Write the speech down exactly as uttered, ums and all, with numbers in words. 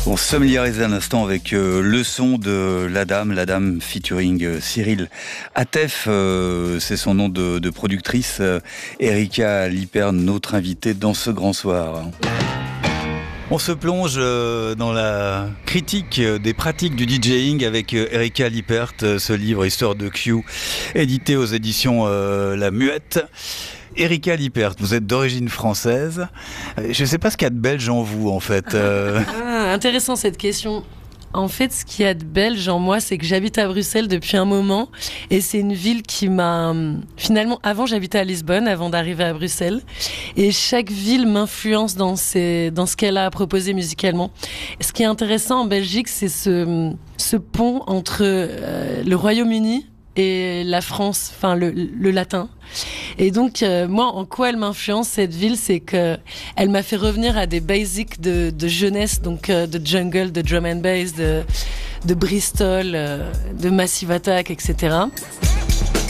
On se familiarise un instant avec euh, le son de La Dame, La Dame featuring euh, Cyril Atef, euh, c'est son nom de, de productrice. euh, Erika Lippert, notre invitée dans ce grand soir. On se plonge euh, dans la critique euh, des pratiques du DJing avec euh, Erika Lippert, euh, ce livre Histoire de Q, édité aux éditions euh, La Muette. Erika Lippert, vous êtes d'origine française. Je ne sais pas ce qu'il y a de belge en vous, en fait. Euh... Ah, intéressant cette question. En fait, ce qu'il y a de belge en moi, c'est que j'habite à Bruxelles depuis un moment. Et c'est une ville qui m'a... Finalement, avant, j'habitais à Lisbonne, avant d'arriver à Bruxelles. Et chaque ville m'influence dans, ses... dans ce qu'elle a à proposer musicalement. Et ce qui est intéressant en Belgique, c'est ce, ce pont entre euh, le Royaume-Uni et la France, enfin le, le latin. Et donc, euh, moi, en quoi elle m'influence, cette ville, c'est que elle m'a fait revenir à des basics de, de jeunesse, donc euh, de jungle, de drum and bass, de, de Bristol, euh, de Massive Attack, et cetera.